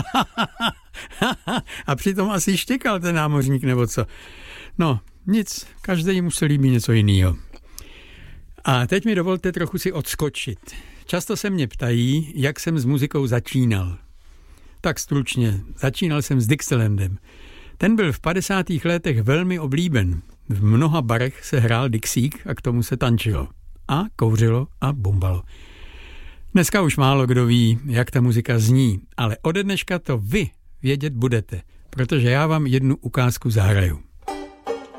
A přitom asi štěkal ten námořník, nebo co. No, nic, každému se líbí něco jiného. A teď mi dovolte trochu si odskočit. Často se mě ptají, jak jsem s muzikou začínal. Tak stručně, začínal jsem s Dixielandem. Ten byl v 50. letech velmi oblíben. V mnoha barech se hrál Dixík a k tomu se tančilo. A kouřilo a bumbalo. Dneska už málo kdo ví, jak ta muzika zní, ale ode dneška to vy vědět budete, protože já vám jednu ukázku zahraju.